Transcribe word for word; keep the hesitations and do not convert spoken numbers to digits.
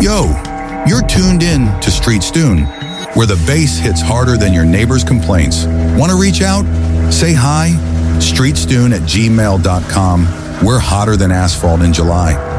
Yo, you're tuned in to Street Stoon, where the bass hits harder than your neighbor's complaints. Want to reach out? Say hi. street stoon at gmail dot com. We're hotter than asphalt in July.